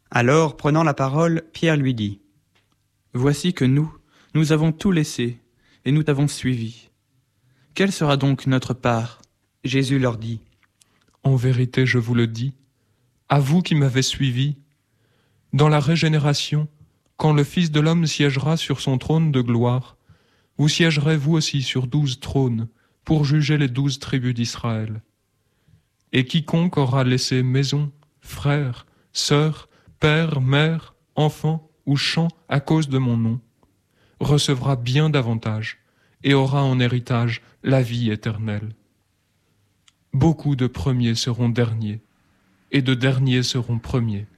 Alors, prenant la parole, Pierre lui dit : « Voici que nous avons tout laissé, et nous t'avons suivi. Quelle sera donc notre part ? » Jésus leur dit : « En vérité, je vous le dis, à vous qui m'avez suivi, dans la régénération, quand le Fils de l'homme siégera sur son trône de gloire, vous siégerez vous aussi sur 12 trônes pour juger les 12 tribus d'Israël. Et quiconque aura laissé maison, frères, sœurs, père, mère, enfants ou champs à cause de mon nom, recevra bien davantage et aura en héritage la vie éternelle. Beaucoup de premiers seront derniers, et de derniers seront premiers.